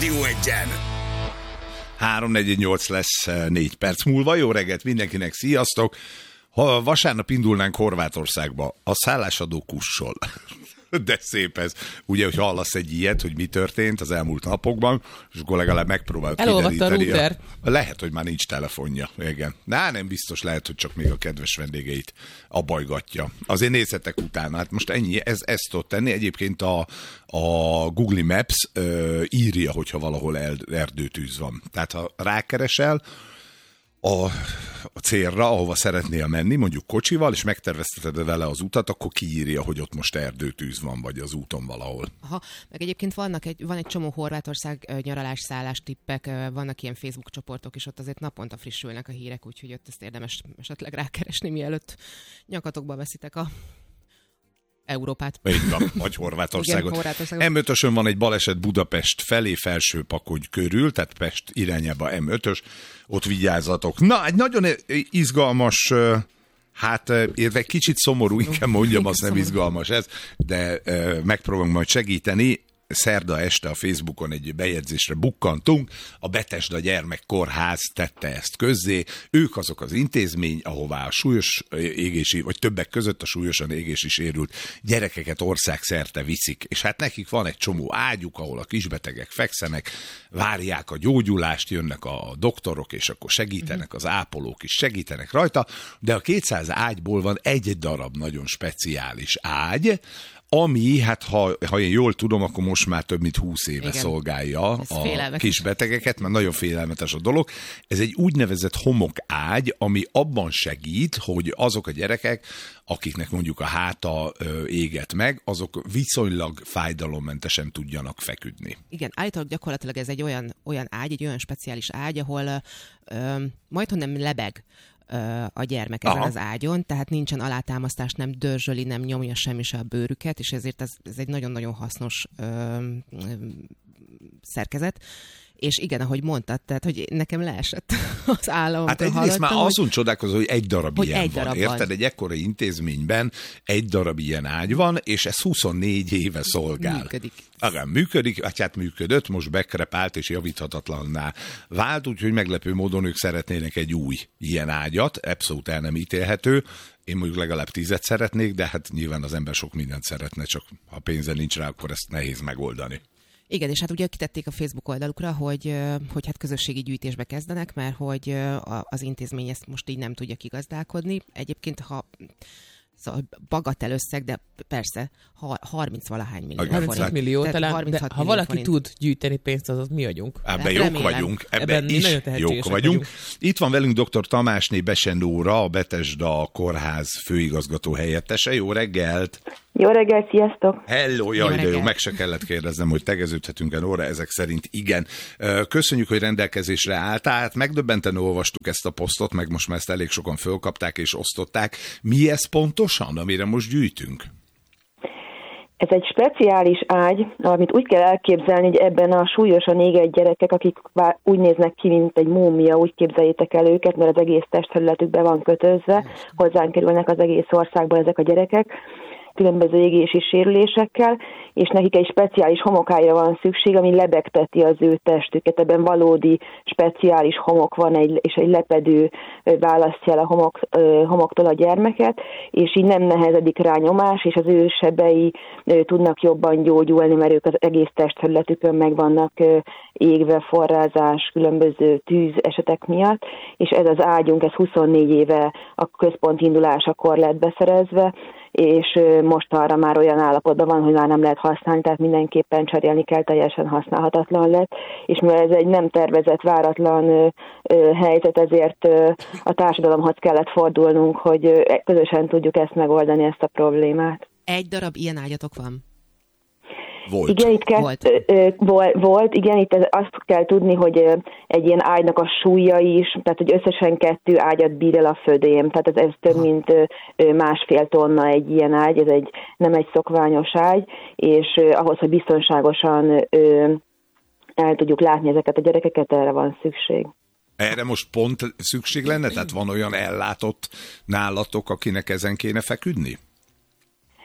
Rádió Egyen. 3:48 lesz 4 perc múlva. Jó reggelt mindenkinek, sziasztok! Ha vasárnap indulnánk Horvátországba, a szállásadó kussol. De szép ez. Ugye, hogy hallasz egy ilyet, hogy mi történt az elmúlt napokban, és akkor legalább megpróbálod kideríteni. Lehet, hogy már nincs telefonja. Igen. Nem biztos, lehet, hogy csak még a kedves vendégeit abajgatja. Azért nézzetek utána. Hát most ennyi, ezt tudod tenni. Egyébként a Google Maps írja, hogyha valahol erdőtűz van. Tehát ha rákeresel a célra, ahova szeretnél menni, mondjuk kocsival, és megtervezteted vele az utat, akkor kiírja, hogy ott most erdőtűz van, vagy az úton valahol. Aha, meg egyébként van egy csomó Horvátország nyaralás, szállás tippek, vannak ilyen Facebook csoportok, és ott azért naponta frissülnek a hírek, úgyhogy ott ezt érdemes esetleg rákeresni, mielőtt nyakatokba veszitek a Európát. Így van, vagy Horvátországot. M5-ösön van egy baleset Budapest felé, Felsőpakony körül, tehát Pest irányába M5-ös, ott vigyázzatok. Na, egy nagyon izgalmas, érve kicsit szomorú, inkább mondjam, az nem izgalmas ez, de megpróbálunk majd segíteni. Szerda este a Facebookon egy bejegyzésre bukkantunk, a Betesda Gyermekkórház tette ezt közzé, ők azok az intézmény, ahová a súlyos égési, vagy többek között a súlyosan égési sérült gyerekeket országszerte viszik, és hát nekik van egy csomó ágyuk, ahol a kisbetegek fekszenek, várják a gyógyulást, jönnek a doktorok, és akkor segítenek, az ápolók is segítenek rajta, de a 200 ágyból van egy darab nagyon speciális ágy, ami, hát ha én jól tudom, akkor most már több mint 20 éve szolgálja a kisbetegeket, mert nagyon félelmetes a dolog. Ez egy úgynevezett homokágy, ami abban segít, hogy azok a gyerekek, akiknek mondjuk a háta éget meg, azok viszonylag fájdalommentesen tudjanak feküdni. Igen, állítólag gyakorlatilag ez egy olyan ágy, egy olyan speciális ágy, ahol majdhogy nem lebeg a gyermek ezen az ágyon, tehát nincsen alátámasztás, nem dörzsöli, nem nyomja semmi se a bőrüket, és ezért ez egy nagyon-nagyon hasznos szerkezet. És igen, ahogy mondtad, tehát, hogy nekem leesett az államomtól. Hát egyrészt már azon csodálkozom, hogy egy darab ilyen van. Érted? Egy ekkora intézményben egy darab ilyen ágy van, és ez 24 éve szolgál. Működik. Működik, hát működött, most bekrepált és javíthatatlanná vált, úgyhogy meglepő módon ők szeretnének egy új ilyen ágyat, abszolút el nem ítélhető. Én mondjuk legalább 10 szeretnék, de hát nyilván az ember sok mindent szeretne, csak ha pénze nincs rá, akkor ezt nehéz megoldani. Igen, és hát ugye kitették a Facebook oldalukra, hogy hát közösségi gyűjtésbe kezdenek, mert hogy az intézmény ezt most így nem tudja kigazdálkodni. Egyébként, szóval bagatel összeg, de persze 30-valahány millió. 35 millió talán, de ha valaki forint tud gyűjteni pénzt, azaz mi vagyunk. Ebben jók vagyunk, ebben is jók vagyunk. Itt van velünk dr. Tamásné Bese-Nóra, a Betesda Kórház főigazgató helyettese. Jó reggelt! Jó reggelt, sziasztok! Hello, jaj, de jó, meg se kellett kérdeznem, hogy tegeződhetünk-e, Nóra, ezek szerint igen. Köszönjük, hogy rendelkezésre álltál, hát megdöbbenten olvastuk ezt a posztot, meg most már ezt elég sokan fölkapták és osztották. Mi ez pontosan, amire most gyűjtünk? Ez egy speciális ágy, amit úgy kell elképzelni, hogy ebben a súlyosan égett gyerekek, akik úgy néznek ki, mint egy múmia, úgy képzeljétek el őket, mert az egész testterületükbe van kötözve, hozzánk kerülnek az egész országból ezek a gyerekek, különböző égési sérülésekkel, és nekik egy speciális homokályra van szükség, ami lebegteti az ő testüket. Ebben valódi speciális homok van, és egy lepedő választja el a homoktól a gyermeket, és így nem nehezedik rá nyomás, és az ő sebei tudnak jobban gyógyulni, mert ők az egész testterületükön meg vannak égve, forrázás, különböző tűz esetek miatt, és ez az ágyunk, ez 24 éve a központi indulásakor lett beszerezve, és most arra már olyan állapotban van, hogy már nem lehet használni, tehát mindenképpen cserélni kell, teljesen használhatatlan lett, és mivel ez egy nem tervezett, váratlan helyzet, ezért a társadalomhoz kellett fordulnunk, hogy közösen tudjuk ezt megoldani, ezt a problémát. Egy darab ilyen ágyatok van? Volt. Igen, volt. Igen, itt azt kell tudni, hogy egy ilyen ágynak a súlya is, tehát hogy összesen 2 ágyat bír el a födém, tehát ez több mint 1,5 tonna egy ilyen ágy, ez nem egy szokványos ágy, és ahhoz, hogy biztonságosan el tudjuk látni ezeket a gyerekeket, erre van szükség. Erre most pont szükség lenne? Tehát van olyan ellátott nálatok, akinek ezen kéne feküdni?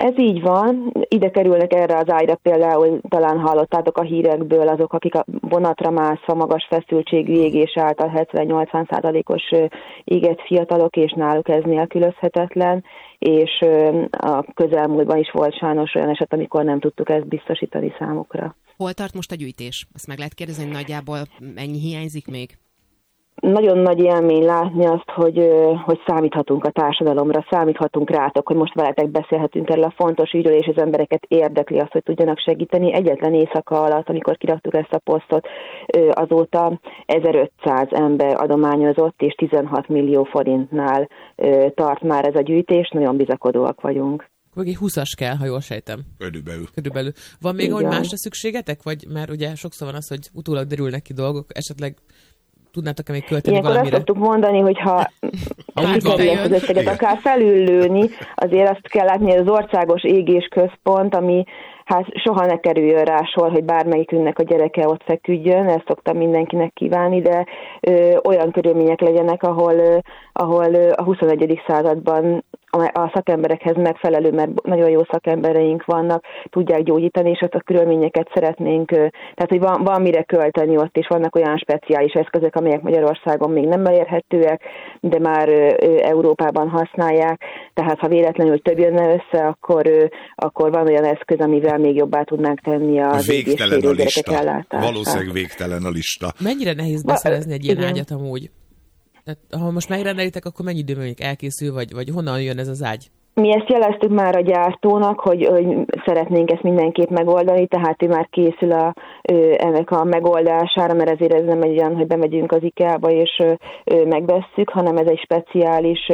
Ez így van. Ide kerülnek erre az ágyra például, talán hallottátok a hírekből, azok, akik a vonatra mászva magas feszültségű égés által 70-80%-os égett fiatalok, és náluk ez nélkülözhetetlen, és a közelmúltban is volt sajnos olyan eset, amikor nem tudtuk ezt biztosítani számukra. Hol tart most a gyűjtés? Azt meg lehet kérdezni, hogy nagyjából mennyi hiányzik még? Nagyon nagy élmény látni azt, hogy számíthatunk a társadalomra, számíthatunk rátok, hogy most veletek beszélhetünk erről a fontos ügyről, és az embereket érdekli azt, hogy tudjanak segíteni. Egyetlen éjszaka alatt, amikor kiraktuk ezt a posztot, azóta 1500 ember adományozott, és 16 millió forintnál tart már ez a gyűjtés. Nagyon bizakodóak vagyunk. Vagy 20-as kell, ha jól sejtem. Körülbelül. Van még hogy másra szükségetek? Vagy mert ugye sokszor van az, hogy utólag derülnek ki dolgok, esetleg tudnátok-e még költeni ilyenkor valamire? Ilyenkor azt szoktuk mondani, hogy ha sikerül ezt az összeget akár felüllőni, azért azt kell látni, hogy az Országos Égés Központ, ami hát soha ne kerüljön rá sor, hogy bármelyikünknek a gyereke ott feküdjön, ezt szoktam mindenkinek kívánni, de olyan körülmények legyenek, ahol a 21. században a szakemberekhez megfelelő, mert nagyon jó szakembereink vannak, tudják gyógyítani, és ezt a körülményeket szeretnénk, tehát hogy van mire költeni ott, és vannak olyan speciális eszközök, amelyek Magyarországon még nem elérhetőek, de már Európában használják, tehát ha véletlenül több jönne össze, akkor van olyan eszköz, amivel még jobbá tudnánk tenni az végtelen a lista. Valószínűleg végtelen a lista. Mennyire nehéz beszerezni egy ilyen ágyat amúgy? Tehát, ha most megrendelitek, akkor mennyi időben elkészül, vagy honnan jön ez az ágy? Mi ezt jeleztük már a gyártónak, hogy szeretnénk ezt mindenképp megoldani, tehát ő már készül ennek a megoldására, mert ezért ez nem egy olyan, hogy bemegyünk az IKEA-ba és megvesszük, hanem ez egy speciális,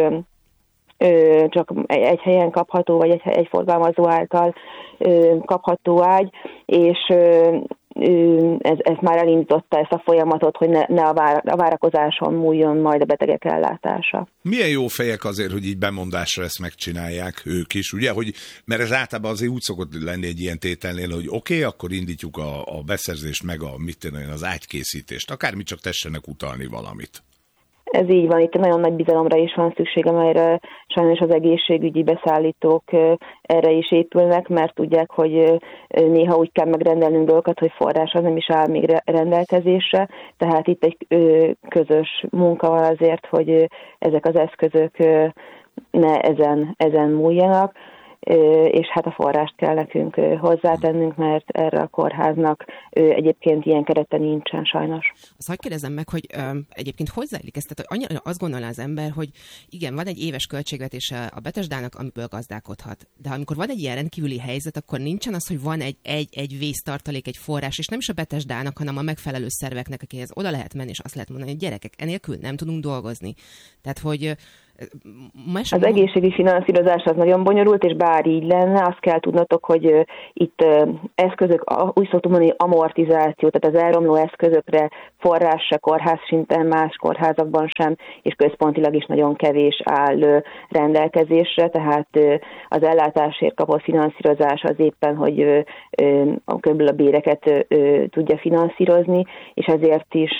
csak egy helyen kapható, vagy egy forgalmazó által kapható ágy, és ez már elindította ezt a folyamatot, hogy ne a várakozáson múljon majd a betegek ellátása. Milyen jó fejek azért, hogy így bemondásra ezt megcsinálják ők is, ugye? Mert ez általában azért úgy szokott lenni egy ilyen tételnél, hogy oké, akkor indítjuk a beszerzést, meg az ágykészítést. Akármi, csak tessenek utalni valamit. Ez így van, itt nagyon nagy bizalomra is van szükség, amelyre sajnos az egészségügyi beszállítók erre is épülnek, mert tudják, hogy néha úgy kell megrendelnünk dolgokat, hogy forrás az nem is áll még rendelkezésre, tehát itt egy közös munka van azért, hogy ezek az eszközök ne ezen múljanak, és hát a forrást kell nekünk hozzátennünk, mert erre a kórháznak egyébként ilyen kerete nincsen sajnos. Azt hadd kérdezem meg, hogy egyébként hogy zajlik ez? Tehát annyira azt gondolná az ember, hogy igen, van egy éves költségvetése a Betesdának, amiből gazdálkodhat. De amikor van egy ilyen rendkívüli helyzet, akkor nincsen az, hogy van egy vésztartalék, egy forrás, és nem is a Betesdának, hanem a megfelelő szerveknek, akihez oda lehet menni, és azt lehet mondani, hogy gyerekek, enélkül nem tudunk dolgozni. Tehát, hogy az egészségügyi finanszírozás az nagyon bonyolult, és bár így lenne, azt kell tudnotok, hogy itt eszközök, úgy szoktuk mondani, amortizáció, tehát az elromló eszközökre forrás se kórház szinten, más kórházakban sem, és központilag is nagyon kevés áll rendelkezésre, tehát az ellátásért kapott finanszírozás az éppen, hogy körülbelül a béreket tudja finanszírozni, és ezért is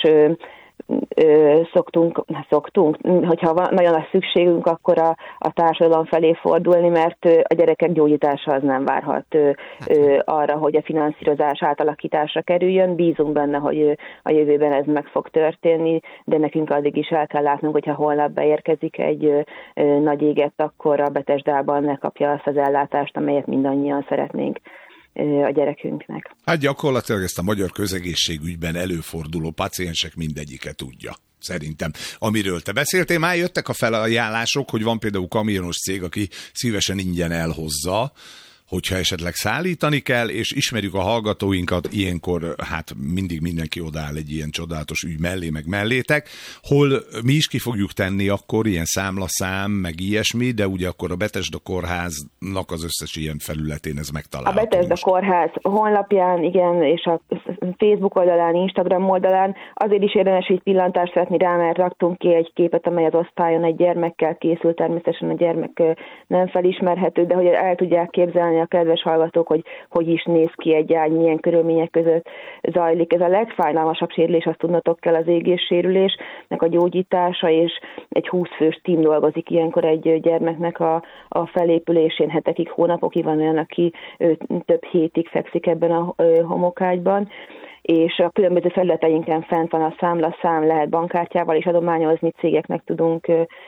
szoktunk, hogyha nagyon a szükségünk, akkor a társadalom felé fordulni, mert a gyerekek gyógyítása az nem várhat arra, hogy a finanszírozás átalakításra kerüljön. Bízunk benne, hogy a jövőben ez meg fog történni, de nekünk addig is el kell látnunk, hogyha holnap beérkezik egy nagy éget, akkor a Betesdában ne kapja azt az ellátást, amelyet mindannyian szeretnénk a gyerekünknek. Hát gyakorlatilag ezt a magyar közegészségügyben előforduló paciensek mindegyike tudja. Szerintem. Amiről te beszéltél, már jöttek a felajánlások, hogy van például kamionos cég, aki szívesen ingyen elhozza, hogyha esetleg szállítani kell, és ismerjük a hallgatóinkat, ilyenkor hát mindig mindenki odaáll egy ilyen csodálatos ügy mellé, meg mellétek, hol mi is ki fogjuk tenni akkor ilyen számlaszám, meg ilyesmi, de ugye akkor a Betesda Kórháznak az összes ilyen felületén ez megtalálható. A Betesda Kórház honlapján, igen, és a Facebook oldalán, Instagram oldalán. Azért is érdemes egy pillantást vetni rá, mert raktunk ki egy képet, amely az osztályon egy gyermekkel készült, természetesen a gyermek nem felismerhető, de hogy el tudják képzelni a kedves hallgatók, hogy is néz ki egy ágy, milyen körülmények között zajlik. Ez a legfájdalmasabb sérülés, azt tudnotok kell, az égéssérülésnek a gyógyítása, és egy 20 fős tím dolgozik ilyenkor egy gyermeknek a felépülésén, hetekig, hónapokig. Van olyan, aki több hétig fekszik ebben a homokágyban, és a különböző felületeinken fent van a számlaszám, lehet bankkártyával is adományozni, cégeknek tudunk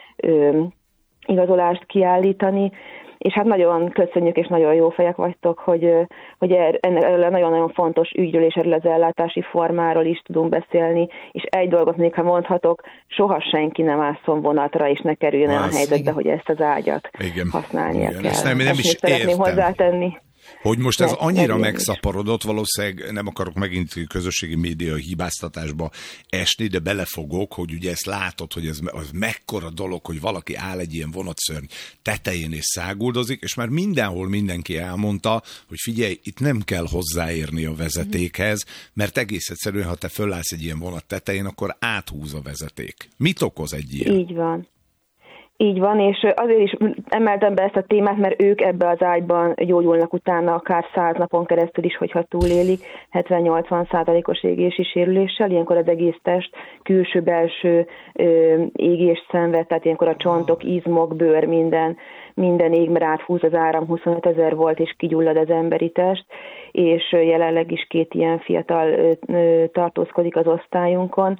igazolást kiállítani, és hát nagyon köszönjük, és nagyon jó fejek vagytok, hogy erről nagyon-nagyon fontos ügyről és erről az ellátási formáról is tudunk beszélni, és egy dolgot még, ha mondhatok, soha senki nem ásszon vonatra, és ne kerüljön el a helyzetbe, igen, hogy ezt az ágyat használnia kell. Ezt nem is szeretném hozzátenni. Hogy most ez annyira megszaporodott, valószínűleg nem akarok megint közösségi média hibáztatásba esni, de belefogok, hogy ugye ezt látod, hogy ez az mekkora dolog, hogy valaki áll egy ilyen vonatszörny tetején és száguldozik, és már mindenhol mindenki elmondta, hogy figyelj, itt nem kell hozzáérni a vezetékhez, mert egész egyszerűen, ha te fölállsz egy ilyen vonat tetején, akkor áthúz a vezeték. Mit okoz egy ilyen? Így van. Így van, és azért is emeltem be ezt a témát, mert ők ebbe az ágyban gyógyulnak utána akár 100 napon keresztül is, hogyha túlélik 70-80%-os égési sérüléssel, ilyenkor az egész test külső-belső égést szenved, tehát ilyenkor a csontok, izmok, bőr, minden ég, mert áthúz az áram, 25 000 volt, és kigyullad az emberi test, és jelenleg is 2 ilyen fiatal tartózkodik az osztályunkon,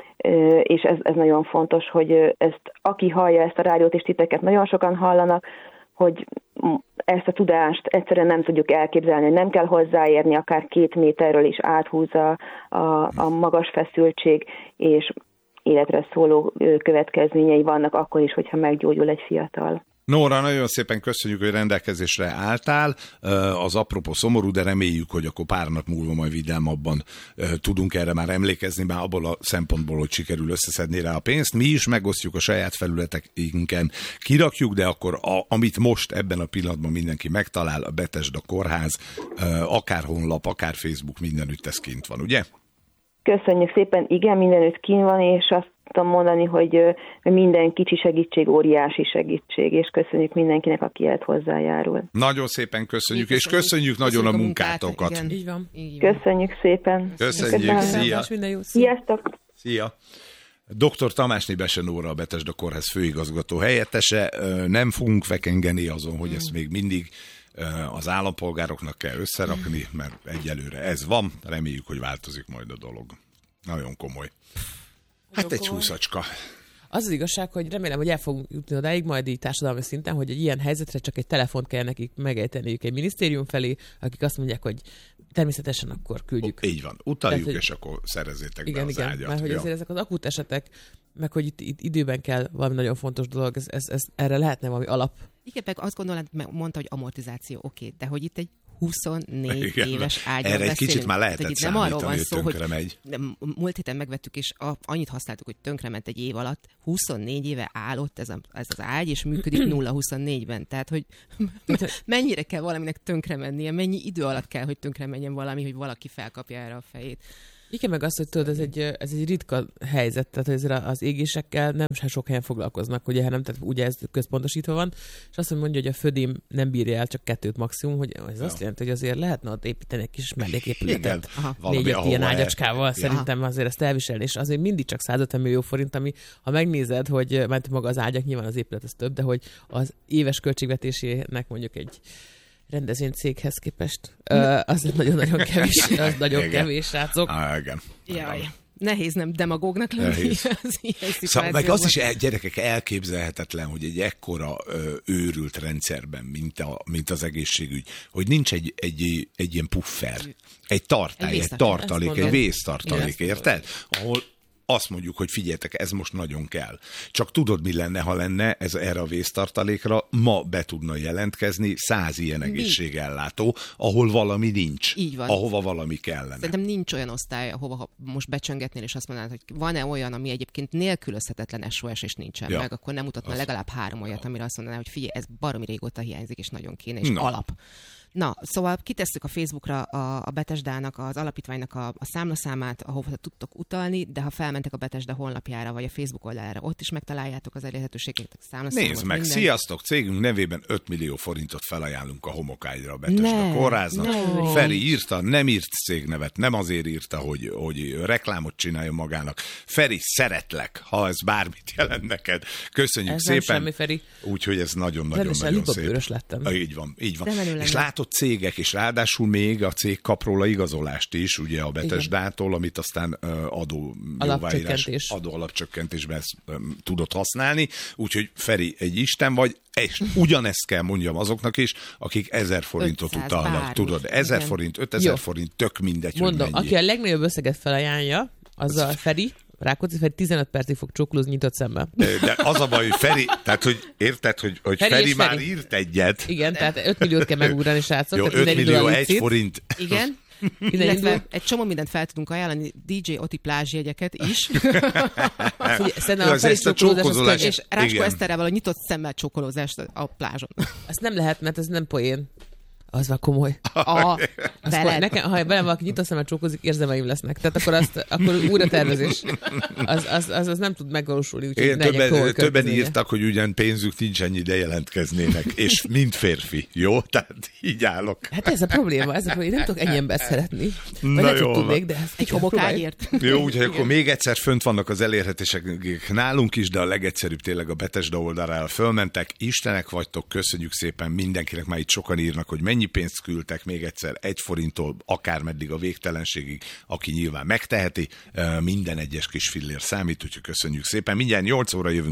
és ez nagyon fontos, hogy ezt, aki hallja ezt a rádiót, és titeket nagyon sokan hallanak, hogy ezt a tudást egyszerűen nem tudjuk elképzelni, hogy nem kell hozzáérni, akár 2 méterről is áthúzza a magas feszültség, és életre szóló következményei vannak akkor is, hogyha meggyógyul egy fiatal. Nóra, nagyon szépen köszönjük, hogy rendelkezésre álltál. Az apropó szomorú, de reméljük, hogy akkor pár nap múlva majd vidámabban tudunk erre már emlékezni, már abból a szempontból, hogy sikerül összeszedni rá a pénzt. Mi is megosztjuk a saját felületeinken, kirakjuk, de akkor amit most ebben a pillanatban mindenki megtalál, a Bethesda Kórház, akár honlap, akár Facebook, mindenütt ez kint van, ugye? Köszönjük szépen, igen, mindenütt kint van, és azt tudom mondani, hogy minden kicsi segítség óriási segítség, és köszönjük mindenkinek, aki ehhez hozzájárul. Nagyon szépen köszönjük, és köszönjük nagyon a munkátokat. Igen. Így van. Köszönjük szépen. Köszönjük. Szia. Sziasztok. Szia. Dr. Tamásné Bese Nóra, a Bethesda Kórház főigazgató helyettese. Nem fogunk vekengeni azon, hogy ezt még mindig az állampolgároknak kell összerakni, mert egyelőre ez van. Reméljük, hogy változik majd a dolog. Nagyon komoly. Hát egy húszacska. Az igazság, hogy remélem, hogy el fogunk jutni odáig, majd így társadalmi szinten, hogy egy ilyen helyzetre csak egy telefont kell nekik megejteniük egy minisztérium felé, akik azt mondják, hogy természetesen akkor küldjük. Így van, utaljuk, tehát, és akkor szerezzétek be az ágyat. Mert hogy azért ezek az akut esetek, meg hogy itt időben kell valami nagyon fontos dolog, ez erre lehetne valami alap. Igen, meg azt gondolom, mondta, hogy amortizáció, oké, de hogy itt egy 24 igen, éves ágyról erre egy kicsit már lehetett nem arról van szó, tönkre megy. Múlt héten megvettük, és annyit használtuk, hogy tönkrement egy év alatt. 24 éve állott ez az ágy, és működik 0-24-ben. Tehát, hogy mennyire kell valaminek tönkre mennie, mennyi idő alatt kell, hogy tönkre menjen valami, hogy valaki felkapja erre a fejét. Igen, meg azt, hogy tudod, ez egy ritka helyzet, tehát ezzel az égésekkel nem sok helyen foglalkoznak, ugye, hanem tehát ugye ez központosítva van, és azt mondja, hogy a födém nem bírja el, csak 2 maximum, hogy ez azt jelenti, hogy azért lehetne ott építeni egy kis melléképületet 4-5 ilyen ágyacskával, szerintem azért ezt elviselni, és azért mindig csak 150 millió forint, ami, ha megnézed, hogy mert maga az ágyak, nyilván az épület ez több, de hogy az éves költségvetésének mondjuk egy rendezvénycéghez képest. Az nagyon-nagyon kevés, az nagyon kevés, srácok. Igen. Jaj. Nehéz nem demagógnak lenni az ilyen szóval meg az is, gyerekek, elképzelhetetlen, hogy egy ekkora őrült rendszerben, mint az egészségügy, hogy nincs egy ilyen puffer, egy tartály, egy tartalék, egy vésztartalék, érted? Ahol azt mondjuk, hogy figyeljetek, ez most nagyon kell. Csak tudod, mi lenne, ha lenne ez erre a vésztartalékra, ma be tudna jelentkezni 100 ilyen egészségellátó, ahol valami nincs, ahova valami kellene. Szerintem nincs olyan osztály, ahova ha most becsöngetnél, és azt mondanád, hogy van-e olyan, ami egyébként nélkülözhetetlen SOS, és nincsen meg, akkor nem mutatna legalább 3 olyat, amire azt mondaná, hogy figyelj, ez baromi régóta hiányzik, és nagyon kéne, és alap. Na, szóval kitesszük a Facebookra a Betesdának, az alapítványnak a számlaszámát, ahova tudtok utalni, de ha felmentek a Betesda honlapjára, vagy a Facebook oldalára, ott is megtaláljátok az elérhetőségeket, a számlaszámot. Nézd meg, minden. Sziasztok! Cégünk nevében 5 millió forintot felajánlunk a homokágyra a Betesda kórháznak. Feri írta, nem írt cégnevet, nem azért írta, hogy reklámot csináljon magának. Feri, szeretlek, ha ez bármit jelent neked. Köszönjük ez szépen. Nem semmi, Feri. Úgyhogy ez nagyon-nagyon szép. Lettem. Így van. És látod cégek, és ráadásul még a cég kap róla igazolást is, ugye a Betesdától, amit aztán adó alapcsökkentésben tudod használni. Úgyhogy Feri, egy isten vagy, és ugyanezt kell mondjam azoknak is, akik 1000 forintot utalnak. Bármi. Tudod, 1000 forint, 5000 forint, tök mindegy, mondom, hogy mennyi. aki a legnagyobb összeget felajánlja, az a Feri, Rákóczi Feri 15 percig fog csókolózni nyitott szemmel. De az a baj, hogy Feri, tehát hogy érted, hogy Feri már írt egyet. Igen, tehát 5 milliót kell megugrani, srácok. Jó, 5 millió, 1 forint. Igen. Illetve egy csomó mindent fel tudunk ajánlani, DJ Oti plázsjegyeket is. Ezt a csókolózást. És Rácskó Eszterrel a nyitott szemmel csókolózást a plázson. Ezt nem lehet, mert ez nem poén. Az már komoly. Veled. Ha velem valaki nyitott szemmel csókozik, érzelmeim lesznek. Tehát akkor újra tervezés. Az nem tud megvalósulni. Igen, többen írtak, hogy ugyan pénzük nincs ennyi, de jelentkeznének. És mind férfi. Jó? Tehát így állok. Hát ez a probléma. Én nem tudok ennyi embert szeretni. Vagy Na nem jó, tudnék, de egy homokágyért. Jó, úgyhogy akkor még egyszer fönt vannak az elérhetések nálunk is, de a legegyszerűbb tényleg a Betesda oldalára fölmentek. Istenek vagytok, köszönjük szépen mindenkinek, már itt sokan írnak, hogy mennyi pénzt küldtek, még egyszer 1 forinttól akármeddig a végtelenségig, aki nyilván megteheti, minden egyes kis fillér számít, úgyhogy köszönjük szépen. Mindjárt 8 óra jövünk.